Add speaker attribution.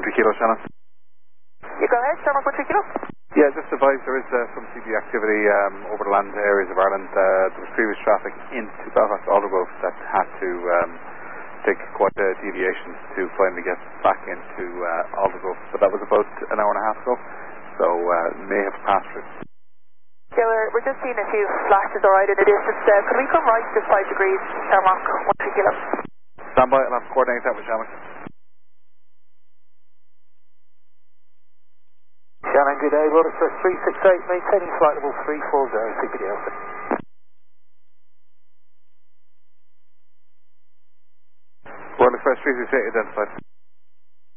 Speaker 1: Kilo, Shannon.
Speaker 2: You go ahead, Shamrock 1 Kilo.
Speaker 1: Yeah, just advise there is some CB activity over the land areas of Ireland. There was previous traffic into Belfast Aldergrove that had to take quite a deviation to finally get back into Aldergrove, but that was about an hour and a half ago, so may have passed through.
Speaker 2: Yeah, we're just seeing a few flashes alright in the distance. Could we come right just 5 degrees, Shamrock 1 Kilo?
Speaker 1: Stand by and I'll coordinate that with Shannon.
Speaker 3: Shannon, good day. Road Express 368, maintaining flight level 340, CPD Alpha.
Speaker 1: Royal Express 368 identified.